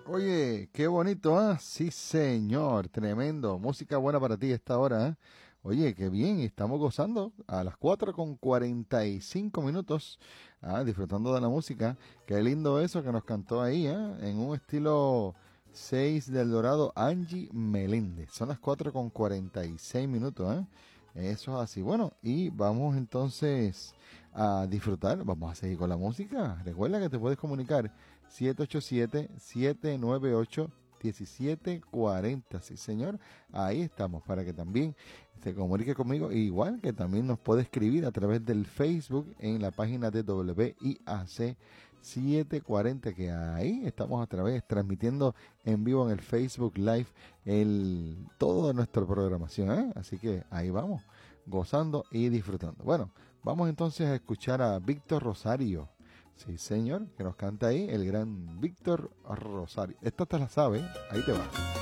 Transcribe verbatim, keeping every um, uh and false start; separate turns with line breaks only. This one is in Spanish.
Oye, qué bonito, ¿ah? Sí, señor, tremendo. Música buena para ti a esta hora, ¿eh? Oye, qué bien, estamos gozando a las cuatro con cuarenta y cinco minutos, ah, disfrutando de la música. Qué lindo eso que nos cantó ahí, ¿eh? En un estilo seis del Dorado, Angie Meléndez. Son las cuatro con cuarenta y seis minutos, ¿eh? Eso es así. Bueno, y vamos entonces a disfrutar, vamos a seguir con la música. Recuerda que te puedes comunicar siete ocho siete, siete nueve ocho, uno siete cuatro cero. Sí, señor. Ahí estamos para que también se comunique conmigo. Igual que también nos puede escribir a través del Facebook en la página de W I A C setecientos cuarenta, que ahí estamos a través transmitiendo en vivo en el Facebook Live el toda nuestra programación, ¿eh? Así que ahí vamos, gozando y disfrutando. Bueno, vamos entonces a escuchar a Víctor Rosario. Sí, señor, que nos canta ahí el gran Víctor Rosario. Esta te la sabe, ahí te va.